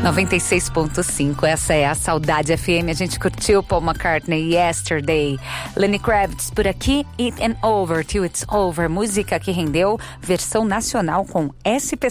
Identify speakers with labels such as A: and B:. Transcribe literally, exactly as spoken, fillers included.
A: noventa e seis ponto cinco, essa é a Saudade F M. A gente curtiu Paul McCartney, Yesterday. Lenny Kravitz por aqui, It and Over Till It's Over. Música que rendeu versão nacional com S P